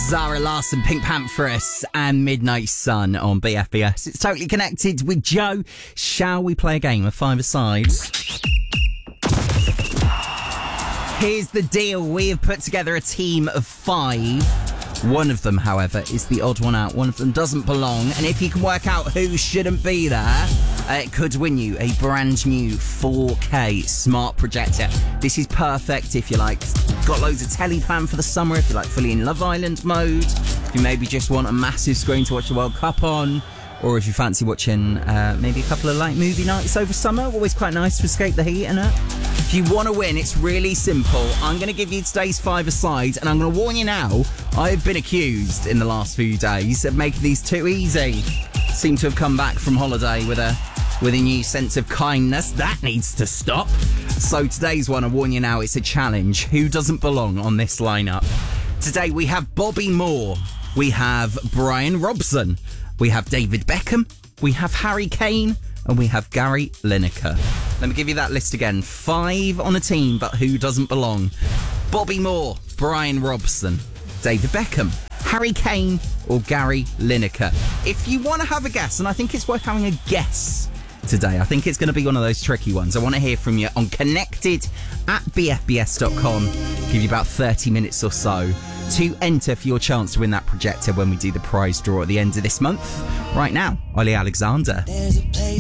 Zara Larsson, Pink Pantheress and Midnight Sun on BFBS. It's Totally Connected with Joe. Shall we play a game of five-a-side? Here's the deal. We have put together a team of 5. One of them, however, is the odd one out. One of them doesn't belong. And if you can work out who shouldn't be there, it could win you a brand new 4K smart projector. This is perfect if you got loads of telly planned for the summer, if you're fully in Love Island mode, if you maybe just want a massive screen to watch the World Cup on, or if you fancy watching maybe a couple of movie nights over summer. Always quite nice to escape the heat, innit? If you want to win, it's really simple. I'm going to give you today's five-a-side, and I'm going to warn you now, I've been accused in the last few days of making these too easy. Seem to have come back from holiday with a new sense of kindness. That needs to stop. So today's one, I warn you now, it's a challenge. Who doesn't belong on this lineup? Today we have Bobby Moore. We have Brian Robson. We have David Beckham. We have Harry Kane. And we have Gary Lineker. Let me give you that list again. 5 on a team, but who doesn't belong? Bobby Moore, Brian Robson, David Beckham, Harry Kane, or Gary Lineker. If you want to have a guess, and I think it's worth having a guess today, I think it's going to be one of those tricky ones. I want to hear from you on connected@bfbs.com. Give you about 30 minutes or so to enter for your chance to win that projector when we do the prize draw at the end of this month. Right now, Ollie Alexander.